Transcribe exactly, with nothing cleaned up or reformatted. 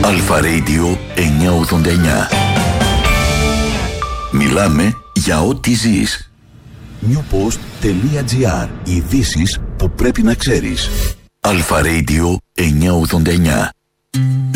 Αλφα Radio εννιακόσια ογδόντα εννιά. Μιλάμε για ό,τι ζεις. newpost.gr. Ειδήσεις που πρέπει να ξέρεις. Αλφα Radio εννιακόσια ογδόντα εννιά.